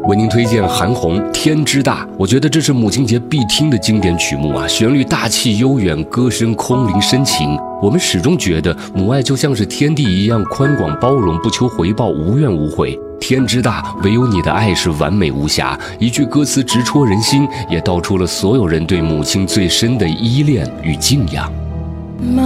为您推荐韩红《天之大》，我觉得这是母亲节必听的经典曲目啊，旋律大气悠远，歌声空灵深情。我们始终觉得母爱就像是天地一样宽广包容，不求回报，无怨无悔。天之大，唯有你的爱是完美无瑕。一句歌词直戳人心，也道出了所有人对母亲最深的依恋与敬仰。